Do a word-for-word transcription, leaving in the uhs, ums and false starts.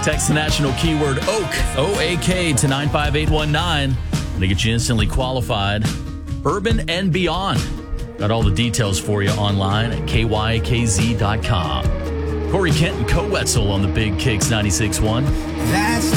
Text the national keyword OAK, O A K, to nine five eight one nine to get you instantly qualified. Urban and Beyond. Got all the details for you online at K Y K Z dot com. Corey Kent and Co Wetzel on the Big Kicks ninety-six point one. That's